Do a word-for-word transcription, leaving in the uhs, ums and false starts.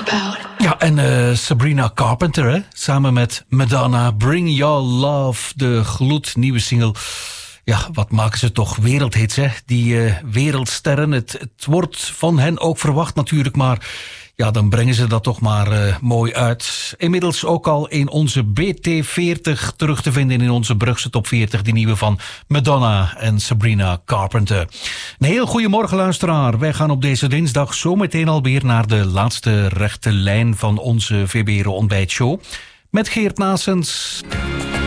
about. Ja, en uh, Sabrina Carpenter, hè? Samen met Madonna, Bring Your Love, de gloednieuwe single. Ja, wat maken ze toch wereldhits, hè? Die uh, wereldsterren. Het, het wordt van hen ook verwacht natuurlijk, maar ja, dan brengen ze dat toch maar uh, mooi uit. Inmiddels ook al in onze B T veertig terug te vinden in onze Brugse top veertig. Die nieuwe van Madonna en Sabrina Carpenter. Een heel goedemorgen luisteraar. Wij gaan op deze dinsdag zometeen alweer naar de laatste rechte lijn van onze V B R O ontbijtshow. Met Geert Naessens.